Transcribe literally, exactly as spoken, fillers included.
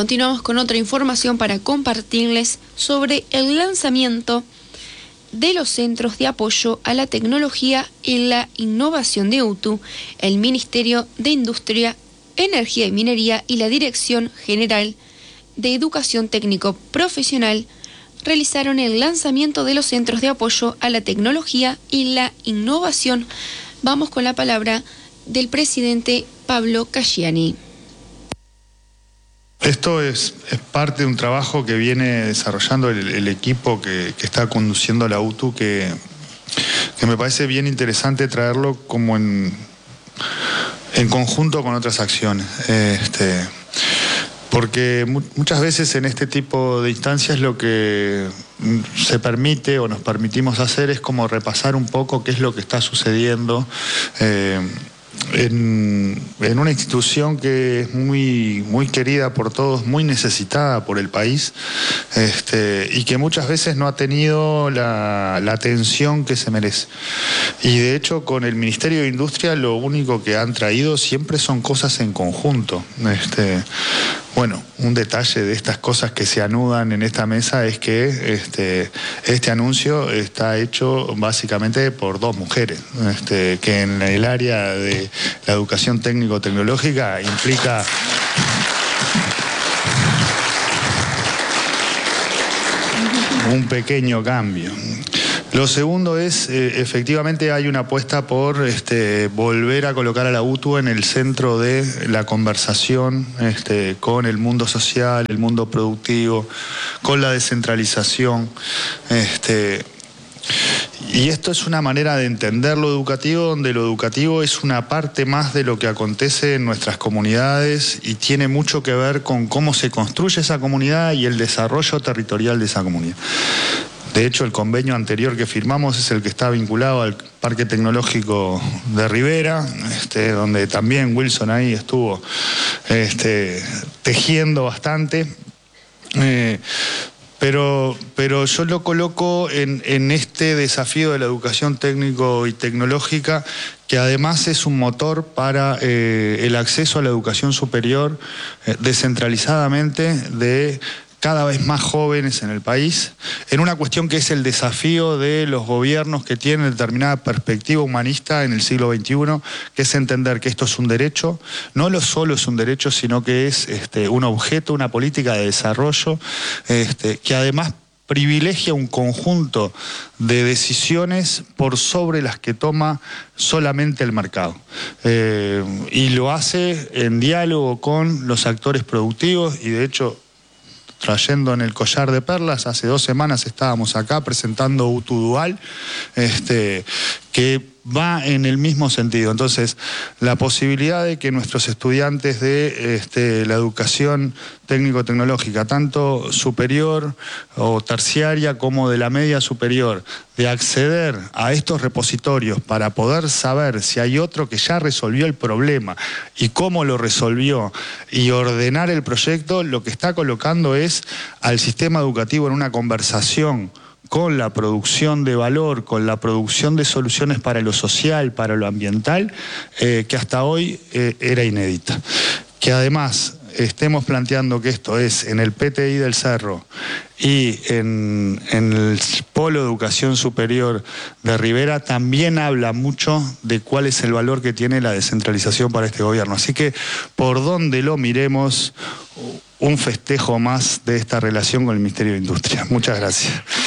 Continuamos con otra información para compartirles sobre el lanzamiento de los Centros de Apoyo a la Tecnología y la Innovación de U T U. El Ministerio de Industria, Energía y Minería y la Dirección General de Educación Técnico Profesional realizaron el lanzamiento de los Centros de Apoyo a la Tecnología y la Innovación. Vamos con la palabra del presidente Pablo Casciani. Esto es, es parte de un trabajo que viene desarrollando el, el equipo que, que está conduciendo la U T U, que, que me parece bien interesante traerlo como en, en conjunto con otras acciones. Este, porque mu muchas veces en este tipo de instancias lo que se permite o nos permitimos hacer es como repasar un poco qué es lo que está sucediendo eh, En, en una institución que es muy, muy querida por todos, muy necesitada por el país, este, y que muchas veces no ha tenido la, la atención que se merece. Y de hecho con el Ministerio de Industria lo único que han traído siempre son cosas en conjunto. Este, bueno, un detalle de estas cosas que se anudan en esta mesa es que este, este anuncio está hecho básicamente por dos mujeres, este, que en el área de la educación técnico-tecnológica implica un pequeño cambio. Lo segundo es, eh, efectivamente hay una apuesta por este, volver a colocar a la U T U en el centro de la conversación este, con el mundo social, el mundo productivo, con la descentralización. Este, y esto es una manera de entender lo educativo, donde lo educativo es una parte más de lo que acontece en nuestras comunidades y tiene mucho que ver con cómo se construye esa comunidad y el desarrollo territorial de esa comunidad. De hecho, el convenio anterior que firmamos es el que está vinculado al Parque Tecnológico de Rivera, este, donde también Wilson ahí estuvo este, tejiendo bastante. Eh, Pero, pero yo lo coloco en, en este desafío de la educación técnico y tecnológica, que además es un motor para eh, el acceso a la educación superior eh, descentralizadamente de cada vez más jóvenes en el país, en una cuestión que es el desafío de los gobiernos que tienen determinada perspectiva humanista en el siglo veintiuno, que es entender que esto es un derecho, no lo solo es un derecho, sino que es este, un objeto, una política de desarrollo, este, que además privilegia un conjunto de decisiones por sobre las que toma solamente el mercado. Eh, y lo hace en diálogo con los actores productivos y de hecho, trayendo en el collar de perlas, hace dos semanas estábamos acá presentando U T U Dual, este, que va en el mismo sentido. Entonces, la posibilidad de que nuestros estudiantes de este, la educación técnico-tecnológica, tanto superior o terciaria como de la media superior, de acceder a estos repositorios para poder saber si hay otro que ya resolvió el problema y cómo lo resolvió y ordenar el proyecto, lo que está colocando es al sistema educativo en una conversación con la producción de valor, con la producción de soluciones para lo social, para lo ambiental, eh, que hasta hoy eh, era inédita. Que además estemos planteando que esto es en el P T I del Cerro y en, en el Polo de Educación Superior de Rivera, también habla mucho de cuál es el valor que tiene la descentralización para este gobierno. Así que, por donde lo miremos, un festejo más de esta relación con el Ministerio de Industria. Muchas gracias.